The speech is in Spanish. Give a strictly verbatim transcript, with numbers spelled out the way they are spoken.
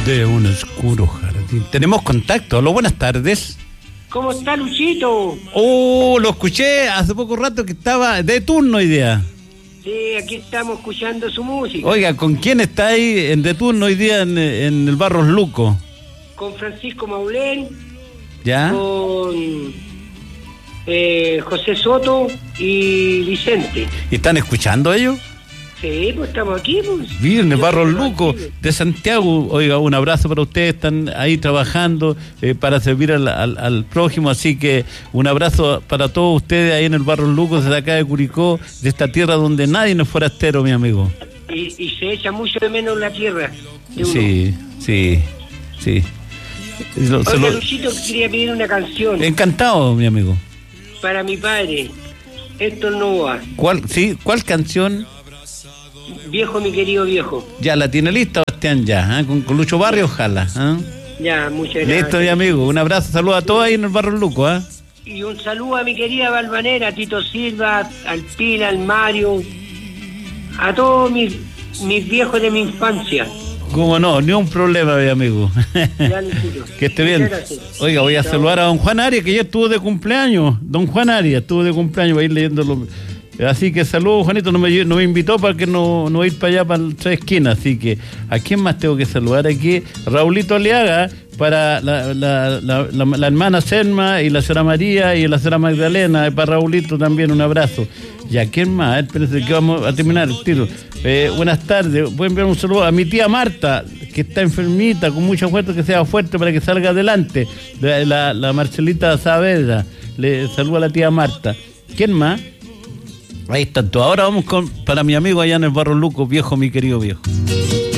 de un oscuro jardín. Tenemos contacto. Hola, buenas tardes. ¿Cómo está, Luchito? Oh, lo escuché hace poco rato que estaba de turno hoy día. Sí, aquí estamos escuchando su música. Oiga, ¿con quién está ahí en de turno hoy día en, en el Barros Luco? Con Francisco Maulén, ¿Ya? con eh, José Soto y Vicente. ¿Y están escuchando ellos? Sí, pues estamos aquí, pues. Bien, el Barros Yo- Luco de Santiago. Oiga, un abrazo para ustedes, están ahí trabajando eh, para servir al, al, al prójimo, así que un abrazo para todos ustedes ahí en el Barros Luco, desde acá de Curicó, de esta tierra donde nadie no es forastero, mi amigo. Y, y se echa mucho de menos la tierra de uno. Sí, sí, sí. Lo- se Oiga, lo- Luchito, quería pedir una canción Encantado, mi amigo. para mi padre, Héctor Novoa. ¿Cuál, sí, ¿cuál canción? Viejo, mi querido viejo. Ya la tiene lista, Bastián, ya, ¿eh? con, con Lucho Barrio, ojalá. ¿eh? Ya, muchas gracias. Listo, mi amigo, un abrazo, saludos a todos ahí en el Barros Luco. ¿eh? Y un saludo a mi querida Balvanera, a Tito Silva, al Pila, al Mario, a todos mis, mis viejos de mi infancia. ¿Cómo no? Ni un problema, mi amigo. Ya, Luchito. Que esté bien. Muchas gracias. Oiga, voy a Chao. saludar a don Juan Arias, que ya estuvo de cumpleaños. Don Juan Arias estuvo de cumpleaños, va a ir leyéndolo. Así que saludos, Juanito, no me, no me invitó para que no, no ir para allá, para la esquina. Así que, ¿a quién más tengo que saludar aquí? Raulito Aliaga, para la, la, la, la, la hermana Selma y la señora María y la señora Magdalena. Para Raulito también un abrazo. ¿Y a quién más? Espérense que vamos a terminar el tiro. Eh, buenas tardes. Voy a enviar un saludo a mi tía Marta, que está enfermita, con mucha fuerza, que sea fuerte para que salga adelante. La, la, la Marcelita Saavedra. Le saludo a la tía Marta. ¿Quién más? Ahí está todo. Ahora vamos con para mi amigo allá en el Barros Luco, viejo, mi querido viejo.